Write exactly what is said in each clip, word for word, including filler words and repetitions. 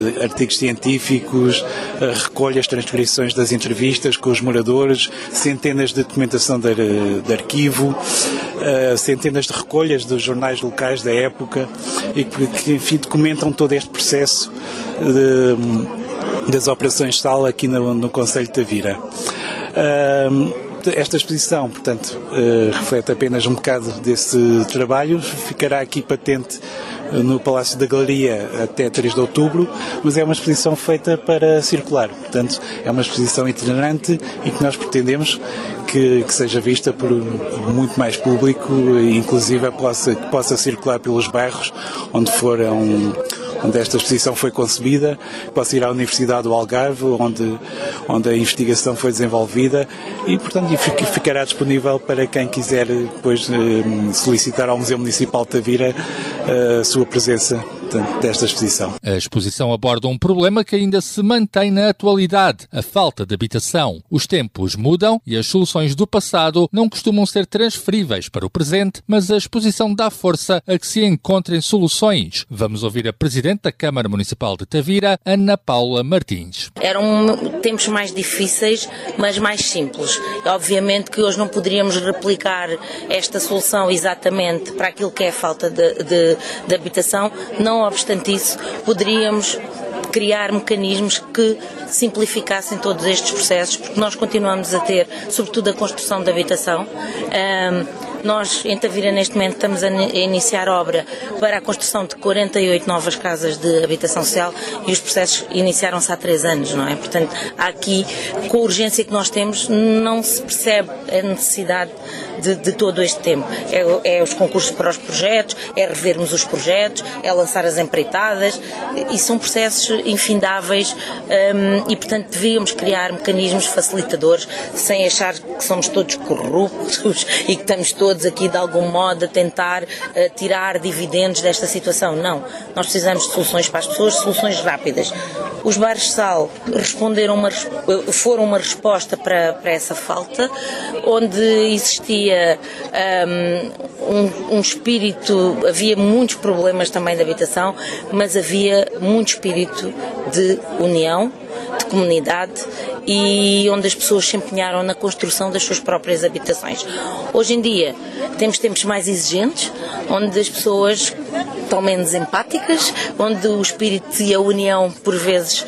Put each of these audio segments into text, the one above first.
artigos científicos, recolhas, transcrições das entrevistas com os moradores, centenas de documentação de, de arquivo, centenas de recolhas dos jornais locais da época e que, enfim, documentam todo este processo de, das operações de sala aqui no, no concelho de Tavira. Esta exposição, portanto, reflete apenas um bocado desse trabalho, ficará aqui patente no Palácio da Galeria até três de outubro, mas é uma exposição feita para circular, portanto é uma exposição itinerante e que nós pretendemos que, que seja vista por muito mais público e inclusive possa, que possa circular pelos bairros onde foram onde esta exposição foi concebida, possa ir à Universidade do Algarve, onde, onde a investigação foi desenvolvida e, portanto, ficará disponível para quem quiser depois solicitar ao Museu Municipal de Tavira a sua presença desta exposição. A exposição aborda um problema que ainda se mantém na atualidade, a falta de habitação. Os tempos mudam e as soluções do passado não costumam ser transferíveis para o presente, mas a exposição dá força a que se encontrem soluções. Vamos ouvir a Presidente da Câmara Municipal de Tavira, Ana Paula Martins. Eram tempos mais difíceis, mas mais simples. Obviamente que hoje não poderíamos replicar esta solução exatamente para aquilo que é a falta de, de, de habitação, não obstante isso, poderíamos criar mecanismos que simplificassem todos estes processos, porque nós continuamos a ter, sobretudo, a construção de habitação. Um, Nós, em Tavira, neste momento, estamos a iniciar obra para a construção de quarenta e oito novas casas de habitação social e os processos iniciaram-se há três anos, não é? Portanto, aqui, com a urgência que nós temos, não se percebe a necessidade de, de todo este tempo. É, é os concursos para os projetos, é revermos os projetos, é lançar as empreitadas e são processos infindáveis um, e, portanto, devíamos criar mecanismos facilitadores sem achar que somos todos corruptos e que estamos todos aqui de algum modo a tentar uh, tirar dividendos desta situação. Não, nós precisamos de soluções para as pessoas, soluções rápidas. Os bares de sal responderam uma, foram uma resposta para, para essa falta, onde existia um, um, um espírito, havia muitos problemas também de habitação, mas havia muito espírito de união, de comunidade e onde as pessoas se empenharam na construção das suas próprias habitações. Hoje em dia temos tempos mais exigentes, onde as pessoas estão menos empáticas, onde o espírito e a união por vezes uh,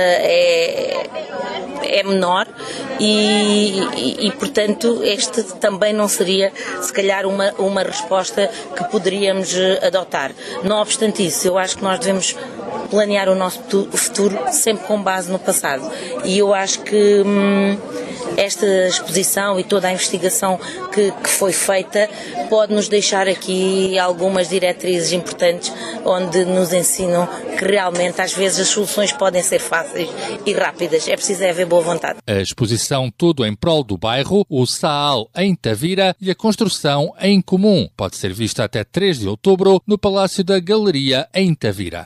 é, é menor e, e, e, portanto, este também não seria, se calhar, uma, uma resposta que poderíamos adotar. Não obstante isso, eu acho que nós devemos planear o nosso futuro sempre com base no passado. E eu acho que hum, esta exposição e toda a investigação que, que foi feita pode nos deixar aqui algumas diretrizes importantes onde nos ensinam que realmente às vezes as soluções podem ser fáceis e rápidas. É preciso haver boa vontade. A exposição Tudo em Prol do Bairro, o SAAL em Tavira e a construção em comum pode ser vista até três de outubro no Palácio da Galeria em Tavira.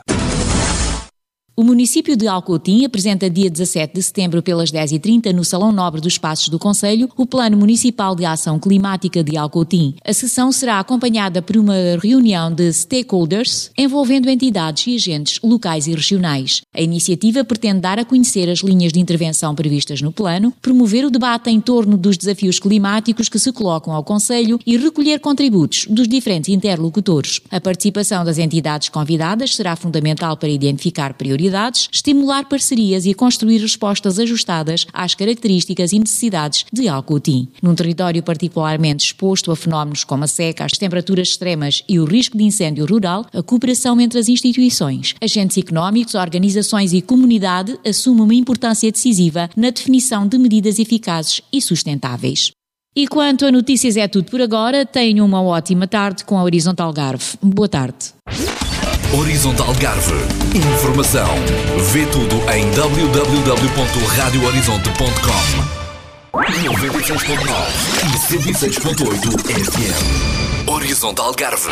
O município de Alcoutim apresenta dia dezassete de setembro pelas dez e trinta no Salão Nobre dos Passos do Concelho o Plano Municipal de Ação Climática de Alcoutim. A sessão será acompanhada por uma reunião de stakeholders envolvendo entidades e agentes locais e regionais. A iniciativa pretende dar a conhecer as linhas de intervenção previstas no plano, promover o debate em torno dos desafios climáticos que se colocam ao Concelho e recolher contributos dos diferentes interlocutores. A participação das entidades convidadas será fundamental para identificar prioridades, estimular parcerias e construir respostas ajustadas às características e necessidades de Alcoutim. Num território particularmente exposto a fenómenos como a seca, as temperaturas extremas e o risco de incêndio rural, a cooperação entre as instituições, agentes económicos, organizações e comunidade assume uma importância decisiva na definição de medidas eficazes e sustentáveis. E quanto a notícias é tudo por agora, tenham uma ótima tarde com a Horizonte Algarve. Boa tarde. Horizonte Algarve. Informação. Vê tudo em w w w ponto radio horizonte ponto com. noventa e seis ponto nove e cento e seis ponto oito F M. Horizonte Algarve.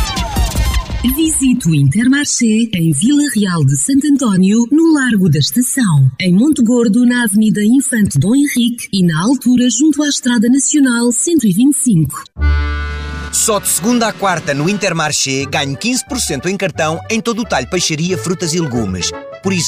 Visite o Intermarché em Vila Real de Santo António, no Largo da Estação. Em Monte Gordo, na Avenida Infante Dom Henrique e na altura junto à Estrada Nacional cento e vinte e cinco. Só de segunda à quarta no Intermarché ganho quinze por cento em cartão em todo o talho peixaria, frutas e legumes. Por exemplo,